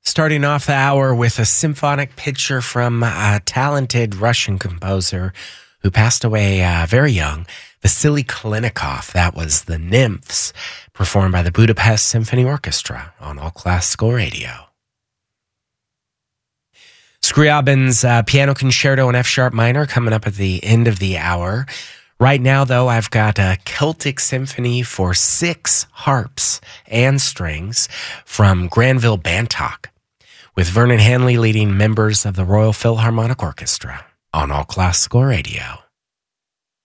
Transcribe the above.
Starting off the hour with a symphonic picture from a talented Russian composer who passed away very young, Vasily Kalinikov. That was The Nymphs, performed by the Budapest Symphony Orchestra on All Classical Radio. Scriabin's Piano Concerto in F-sharp minor coming up at the end of the hour. Right now, though, I've got a Celtic Symphony for 6 harps and strings from Granville Bantock, with Vernon Hanley leading members of the Royal Philharmonic Orchestra on All Classical Radio.